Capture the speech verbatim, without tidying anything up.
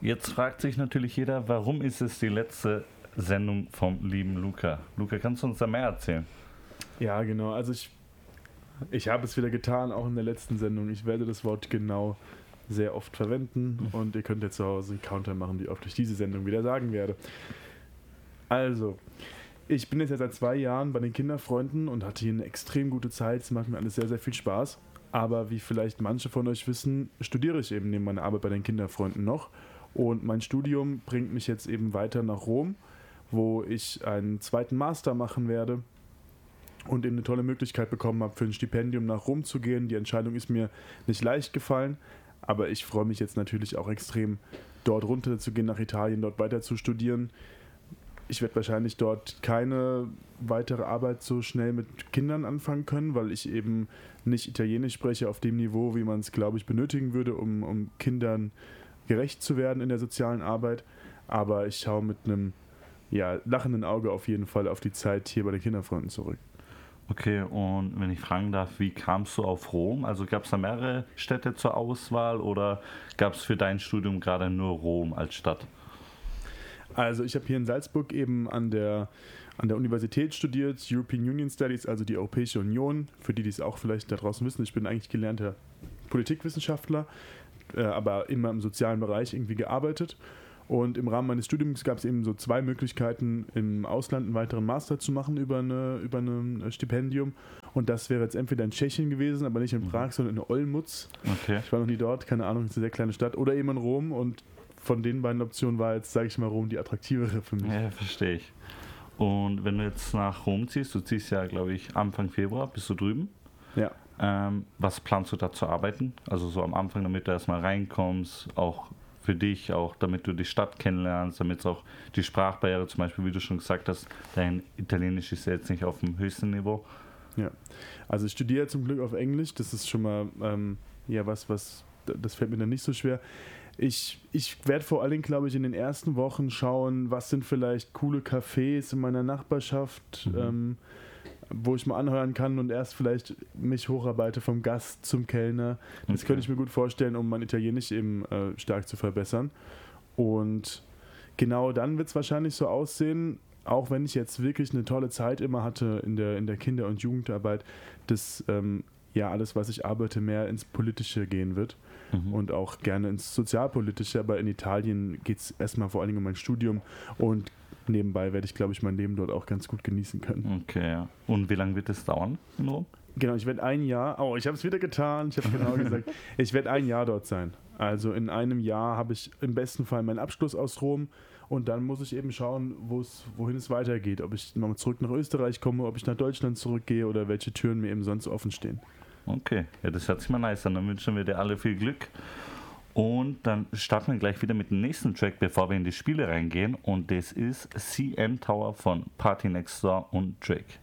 Jetzt fragt sich natürlich jeder, warum ist es die letzte Sendung vom lieben Luca? Luca, kannst du uns da mehr erzählen? Ja, genau. Also ich, ich habe es wieder getan, auch in der letzten Sendung. Ich werde das Wort genau sehr oft verwenden und ihr könnt ja zu Hause einen Counter machen, wie oft ich diese Sendung wieder sagen werde. Also, ich bin jetzt ja seit zwei Jahren bei den Kinderfreunden und hatte hier eine extrem gute Zeit. Es macht mir alles sehr, sehr viel Spaß. Aber wie vielleicht manche von euch wissen, studiere ich eben neben meiner Arbeit bei den Kinderfreunden noch. Und mein Studium bringt mich jetzt eben weiter nach Rom, wo ich einen zweiten Master machen werde und eben eine tolle Möglichkeit bekommen habe, für ein Stipendium nach Rom zu gehen. Die Entscheidung ist mir nicht leicht gefallen, aber ich freue mich jetzt natürlich auch extrem, dort runter zu gehen nach Italien, dort weiter zu studieren. Ich werde wahrscheinlich dort keine weitere Arbeit so schnell mit Kindern anfangen können, weil ich eben nicht Italienisch spreche auf dem Niveau, wie man es, glaube ich, benötigen würde, um, um Kindern gerecht zu werden in der sozialen Arbeit. Aber ich schaue mit einem ja, lachenden Auge auf jeden Fall auf die Zeit hier bei den Kinderfreunden zurück. Okay, und wenn ich fragen darf, wie kamst du auf Rom? Also gab es da mehrere Städte zur Auswahl oder gab es für dein Studium gerade nur Rom als Stadt? Also ich habe hier in Salzburg eben an der, an der Universität studiert, European Union Studies, also die Europäische Union. Für die, die es auch vielleicht da draußen wissen, ich bin eigentlich gelernter Politikwissenschaftler, äh, aber immer im sozialen Bereich irgendwie gearbeitet. Und im Rahmen meines Studiums gab es eben so zwei Möglichkeiten, im Ausland einen weiteren Master zu machen über, eine, über ein Stipendium. Und das wäre jetzt entweder in Tschechien gewesen, aber nicht in Prag, sondern in Olmütz. Okay. Ich war noch nie dort, keine Ahnung, es ist eine sehr kleine Stadt. Oder eben in Rom. Und von den beiden Optionen war jetzt, sage ich mal, Rom die attraktivere für mich. Ja, verstehe ich. Und wenn du jetzt nach Rom ziehst, du ziehst ja, glaube ich, Anfang Februar, bist du drüben? Ja. Ähm, was planst du da zu arbeiten? Also so am Anfang, damit du erstmal reinkommst, auch für dich, auch damit du die Stadt kennenlernst, damit es auch die Sprachbarriere zum Beispiel, wie du schon gesagt hast, dein Italienisch ist ja jetzt nicht auf dem höchsten Niveau. Ja, also ich studiere zum Glück auf Englisch, das ist schon mal ähm, ja was, was, das fällt mir dann nicht so schwer. Ich, ich werde vor allen Dingen, glaube ich, in den ersten Wochen schauen, was sind vielleicht coole Cafés in meiner Nachbarschaft, mhm. ähm, wo ich mal anheuern kann und erst vielleicht mich hocharbeite vom Gast zum Kellner. Das okay. könnte ich mir gut vorstellen, um mein Italienisch eben äh, stark zu verbessern. Und genau dann wird es wahrscheinlich so aussehen, auch wenn ich jetzt wirklich eine tolle Zeit immer hatte in der, in der Kinder- und Jugendarbeit, dass ähm, ja alles, was ich arbeite, mehr ins Politische gehen wird mhm. und auch gerne ins Sozialpolitische. Aber in Italien geht es erstmal vor allen Dingen um mein Studium und nebenbei werde ich, glaube ich, mein Leben dort auch ganz gut genießen können. Okay, ja. Und wie lange wird es dauern in Rom? Genau, ich werde ein Jahr, oh, ich habe es wieder getan, ich habe genau gesagt, ich werde ein Jahr dort sein. Also in einem Jahr habe ich im besten Fall meinen Abschluss aus Rom und dann muss ich eben schauen, wohin es weitergeht. Ob ich nochmal zurück nach Österreich komme, ob ich nach Deutschland zurückgehe oder welche Türen mir eben sonst offen stehen. Okay, ja, das hört sich mal nice an. Dann wünschen wir dir alle viel Glück. Und dann starten wir gleich wieder mit dem nächsten Track, bevor wir in die Spiele reingehen. Und das ist C N Tower von Party Next Door und Drake.